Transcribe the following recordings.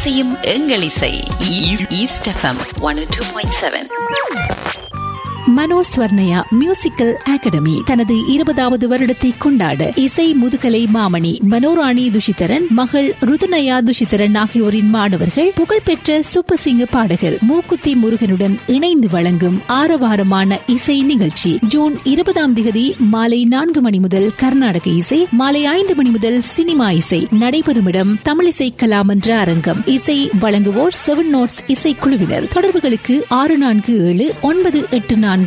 இசையும் எங்கள் இசை. East FM 102.7. மனோஸ்வர்ணயா மியூசிக்கல் அகாடமி தனது 20வது வருடத்தை கொண்டாட இசை முதுகலை மாமணி மனோராணி துஷிதரன், மகள் ருதுநயா துஷிதரன் ஆகியோரின் மாணவர்கள் புகழ்பெற்ற சூப்பர் சிங்கர் பாடகர் மூக்குத்தி முருகனுடன் இணைந்து வழங்கும் ஆரவாரமான இசை நிகழ்ச்சி ஜூன் 20 மாலை 4 மணி முதல் கர்நாடக இசை, மாலை 5 மணி முதல் சினிமா இசை நடைபெறும் இடம் தமிழிசை கலாமன்ற அரங்கம். இசை வழங்குவோர் 7 நோட்ஸ் இசைக்குழுவினர். தொடர்புகளுக்கு 6494984771.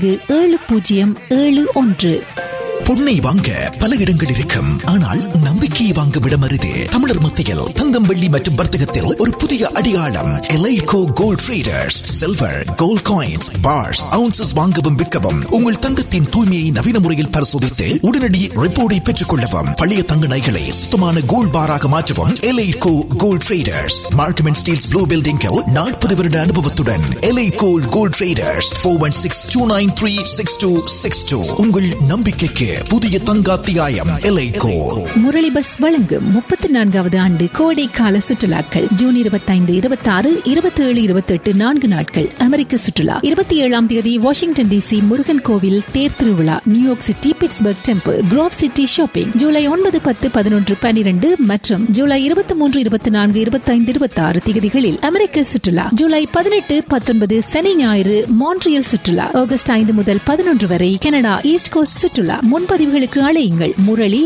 பொன்னை வாங்க பல இடங்கள் இருக்கும், ஆனால் நம்பிக்கையை வாங்கும் இடம் அரிது. தமிழர் மத்தியில் தங்கம், வெள்ளி மற்றும் வர்த்தகத்தில் ஒரு புதிய அடையாளம் எலைகோ gold traders. Silver, gold coins, parse, ounces வாங்கவும் விற்கவும், உங்கள் தங்கத்தின் தூய்மையை நவீன முறையில் பரிசோதித்து உடனடி ரிப்போர்ட்டை பெற்றுக் கொள்ளவும், பழைய தங்க நகைகளை சுத்தமான கோல்ட் பாராக மாற்றவும் எலைகோ gold traders. Markham and Steeles blue பில்டிங்கில் 40 வருட அனுபவத்துடன் எலைகோ கோல்ட் ட்ரேடர்ஸ். 416-293-6262. உங்கள் நம்பிக்கைக்கு புதிய தங்காத்தியாயம் எலைகோ. முரளி பஸ் வழங்கும் 34வது ஆண்டு கோடை கால சுற்றுலாக்கள் ஜூன் 25, 26, 27, 28 4 நாட்கள். அமெரிக்க சுற்றுலா 27 வாஷிங்டன் டிசி முருகன் கோவில் தேர் திருவிழா, New York city Pittsburgh temple, grove city shopping July 9, 10, 11, 12 மற்றும் ஜூலை 23, 24, 25, 26 திகதிகளில் அமெரிக்க சுற்றுலா. ஜூலை 18, 19 சனி ஞாயிறு மான்ட்ரியல் சுற்றுலா. ஆகஸ்ட் 5 முதல் 11 வரை கனடா ஈஸ்ட் கோஸ்ட் சுற்றுலா. முன்பதிவுகளுக்கு அழையுங்கள் முரளி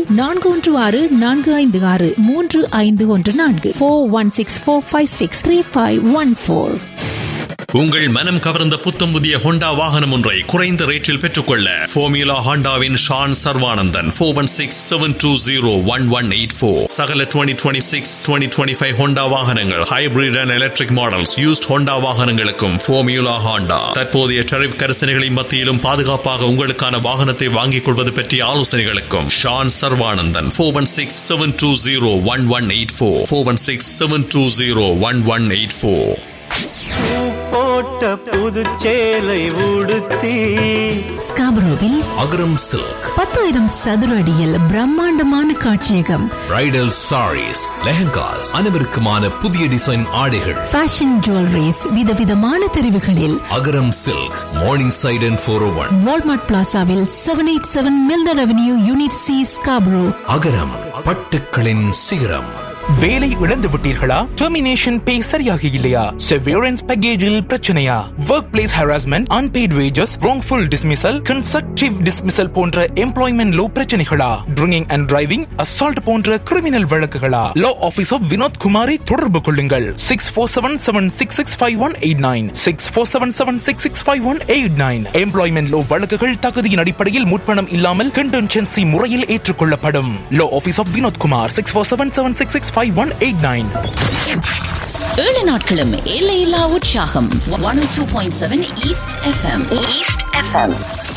4164563514 4164563514. உங்கள் மனம் கவர்ந்த புத்தம் புதிய ஹோண்டா வாகனம் ஒன்றை குறைந்த ரேட்டில் பெற்றுக்கொள்ள ஃபோமியூலா ஹோண்டாவின் ஷான் சர்வானந்தன் 416-720-1184. சகல 2026 2025 ஹோண்டா வாகனங்கள், hybrid and electric models, used Honda வாகனங்களுக்கும் ஃபோமியூலா ஹோண்டா தற்போதைய டரிஃப் கரிசனைகளின் மத்தியிலும் பாதுகாப்பாக உங்களுக்கான வாகனத்தை வாங்கிக் கொள்வது பற்றிய ஆலோசனைகளுக்கும் ஷான் சர்வானந்தன் 416-720-1184. 416-720-1184. போட்ட புதுச்சேலை உடுத்தி ஸ்காபரோவில் அகரம் சில்க் 10,000 சதுர அடியில் பிரம்மாண்டமான காட்சியகம், பிரைடல் சாரீஸ், லெஹங்காஸ், அனைவருக்குமான புதிய டிசைன் ஆடைகள், ஃபேஷன் ஜுவல்லரிஸ், விதவிதமான தெரிவுகளில். அகரம் silk, morning side and 401, Walmart பிளாசாவில் 787 மில்டர் avenue unit C, Scarborough. அகரம் பட்டுக்களின் சிகரம். வேலை இழந்து விட்டீர்களா? டெர்மினேஷன் பே சரியாக இல்லையா? செவரன்ஸ் பேக்கேஜில் பிரச்சனையா? Work place harassment, unpaid wages, wrongful dismissal, constructive dismissal போன்ற employment low பிரச்சனைகளா? Drinking and driving, assault போன்ற criminal வழக்குகளா? Law office of Vinod குமாரை தொடர்பு கொள்ளுங்கள். 6477665189 6477665189. எம்ப்ளாய்மெண்ட் லோ வழக்குகள் தகுதியின் அடிப்படையில் முற்பணம் இல்லாமல் கண்டென்சென்சி முறையில் ஏற்றுக்கொள்ளப்படும். லா ஆபீஸ் ஆஃப் வினோத் குமார் 6477665189. 7 நாட்களும் எல்லையில்லா உற்சாகம். 102.7 ஈஸ்ட் எஃப்எம்.